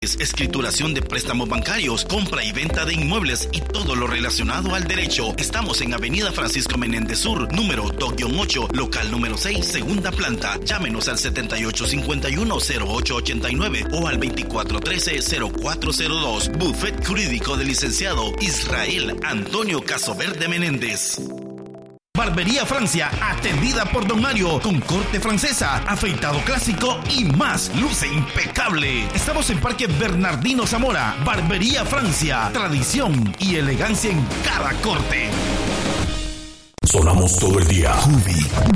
Escrituración de préstamos bancarios, compra y venta de inmuebles y todo lo relacionado al derecho. Estamos en Avenida Francisco Menéndez Sur, número 2-8, local número 6, segunda planta. Llámenos al 7851-0889 o al 2413-0402. Bufet Jurídico del licenciado Israel Antonio Casoverde Menéndez. Barbería Francia, atendida por Don Mario, con corte francesa, afeitado clásico y más, luce impecable. Estamos en Parque Bernardino Zamora. Barbería Francia, tradición y elegancia en cada corte. Sonamos todo el día.